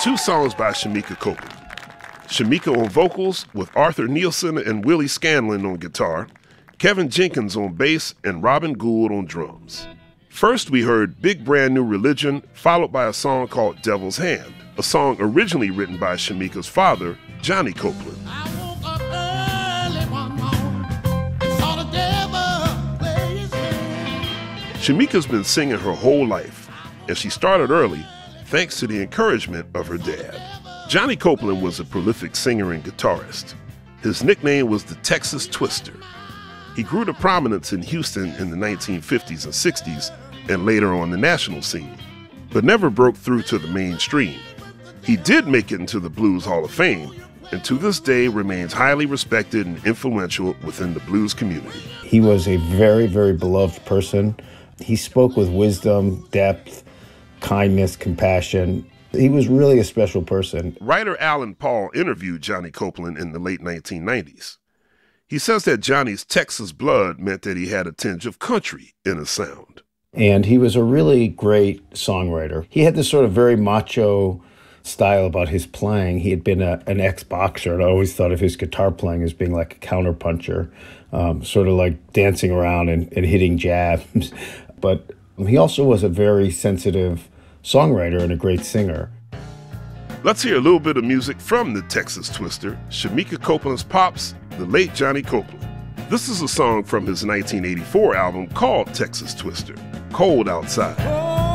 two songs by Shemekia Copeland. Shemekia on vocals with Arthur Nielsen and Willie Scanlon on guitar, Kevin Jenkins on bass, and Robin Gould on drums. First, we heard Big Brand New Religion, followed by a song called Devil's Hand, a song originally written by Shemekia's father, Johnny Copeland. Shemekia's been singing her whole life, and she started early thanks to the encouragement of her dad. Johnny Copeland was a prolific singer and guitarist. His nickname was the Texas Twister. He grew to prominence in Houston in the 1950s and 60s and later on the national scene, but never broke through to the mainstream. He did make it into the Blues Hall of Fame, and to this day remains highly respected and influential within the blues community. He was a very, very beloved person. He spoke with wisdom, depth, kindness, compassion. He was really a special person. Writer Alan Paul interviewed Johnny Copeland in the late 1990s. He says that Johnny's Texas blood meant that he had a tinge of country in his sound. And he was a really great songwriter. He had this sort of very macho style about his playing. He had been an ex-boxer, and I always thought of his guitar playing as being like a counterpuncher, sort of like dancing around and hitting jabs. But he also was a very sensitive songwriter and a great singer. Let's hear a little bit of music from the Texas Twister, Shemekia Copeland's pops, the late Johnny Copeland. This is a song from his 1984 album called Texas Twister, Cold Outside.